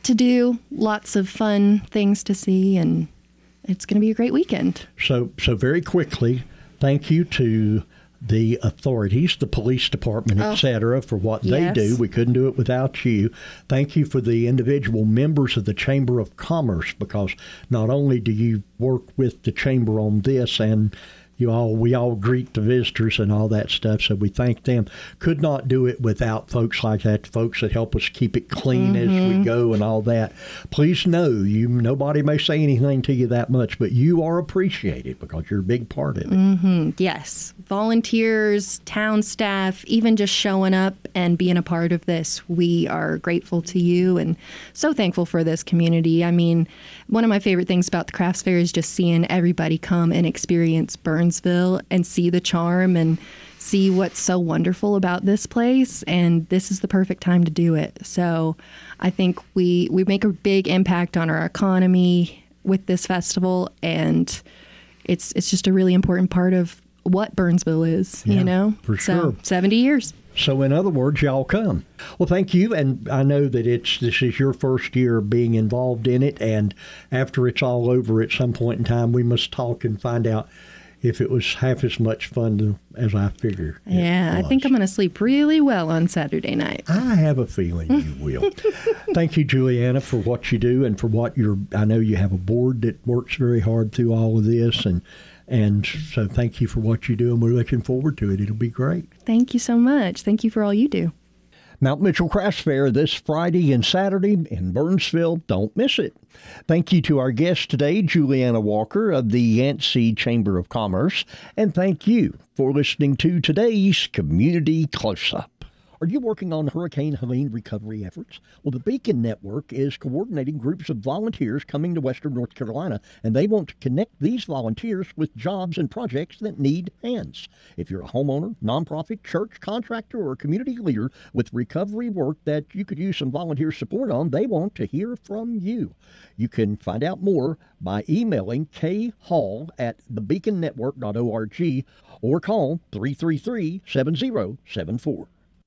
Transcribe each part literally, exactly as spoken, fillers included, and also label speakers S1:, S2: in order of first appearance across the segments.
S1: lot to do, lots of fun things to see, and it's going to be a great weekend.
S2: So, so very quickly, thank you to the authorities, the police department,
S1: oh,
S2: et cetera, for what
S1: yes.
S2: they do. We couldn't do it without you. Thank you for the individual members of the Chamber of Commerce, because not only do you work with the Chamber on this, and you all, we all greet the visitors and all that stuff, so we thank them. Could not do it without folks like that, folks that help us keep it clean mm-hmm. as we go and all that. Please know, you nobody may say anything to you that much, but you are appreciated because you're a big part of it.
S1: Mm-hmm. Yes. Volunteers, town staff, even just showing up and being a part of this, we are grateful to you and so thankful for this community. I mean, one of my favorite things about the Crafts Fair is just seeing everybody come and experience Burnsville and see the charm and see what's so wonderful about this place, and this is the perfect time to do it. So I think we, we make a big impact on our economy with this festival, and it's it's just a really important part of what Burnsville is,
S2: yeah,
S1: you know?
S2: For sure.
S1: So seventy years.
S2: So in other words, y'all come. Well, thank you. And I know that it's this is your first year being involved in it. And after it's all over at some point in time, we must talk and find out if it was half as much fun to, as I figure.
S1: Yeah, I think I'm going to sleep really well on Saturday night.
S2: I have a feeling you will. Thank you, Juliana, for what you do and for what you're, I know you have a board that works very hard through all of this. And And so thank you for what you do, and we're looking forward to it. It'll be great.
S1: Thank you so much. Thank you for all you do.
S2: Mount Mitchell Crafts Fair this Friday and Saturday in Burnsville. Don't miss it. Thank you to our guest today, Juliana Walker of the Yancey Chamber of Commerce. And thank you for listening to today's Community Close-Up. Are you working on Hurricane Helene recovery efforts? Well, the Beacon Network is coordinating groups of volunteers coming to Western North Carolina, and they want to connect these volunteers with jobs and projects that need hands. If you're a homeowner, nonprofit, church, contractor, or community leader with recovery work that you could use some volunteer support on, they want to hear from you. You can find out more by emailing khall at the beacon network dot org or call three three three, seven zero seven four.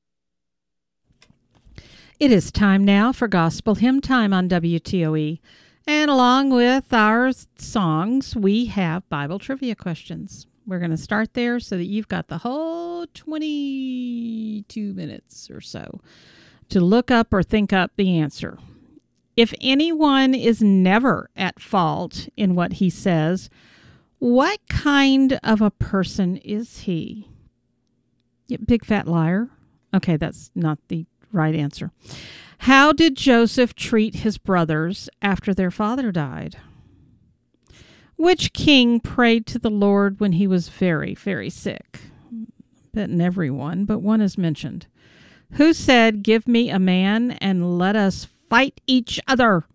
S3: It is time now for Gospel Hymn Time on W T O E. And along with our songs, we have Bible trivia questions. We're going to start there so that you've got the whole twenty-two minutes or so to look up or think up the answer. If anyone is never at fault in what he says, what kind of a person is he? Yeah, big fat liar? Okay, that's not the right answer. How did Joseph treat his brothers after their father died? Which king prayed to the Lord when he was very, very sick? Betting everyone, but one is mentioned. Who said, "Give me a man and let us fight each other"?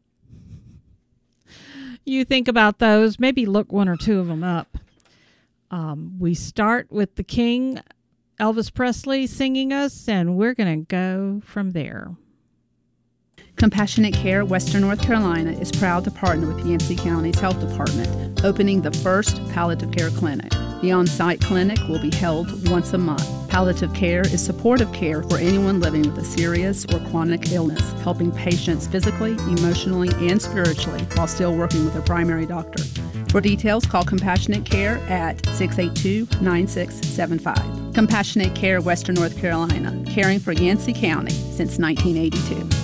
S3: You think about those. Maybe look one or two of them up. Um, we start with the king, Elvis Presley, singing us, and we're going to go from there.
S4: Compassionate Care Western North Carolina is proud to partner with Yancey County's Health Department, opening the first palliative care clinic. The on-site clinic will be held once a month. Palliative care is supportive care for anyone living with a serious or chronic illness, helping patients physically, emotionally, and spiritually while still working with their primary doctor. For details, call Compassionate Care at six eight two, nine six seven five. Compassionate Care Western North Carolina, caring for Yancey County since nineteen eighty-two.